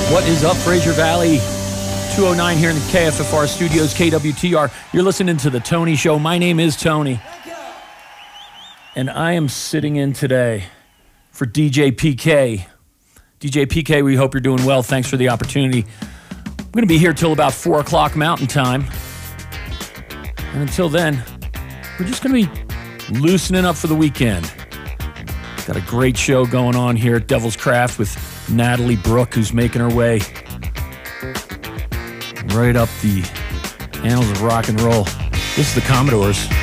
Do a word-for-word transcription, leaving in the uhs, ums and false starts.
What is up, Fraser Valley? two oh nine here in the K F F R studios, K W T R. You're listening to The Tony Show. My name is Tony. And I am sitting in today for D J P K. D J P K, we hope you're doing well. Thanks for the opportunity. I'm going to be here till about four o'clock Mountain Time. And until then, we're just going to be loosening up for the weekend. Got a great show going on here at Devil's Craft with Natalie Brooke, who's making her way right up the annals of rock and roll. This is the Commodores.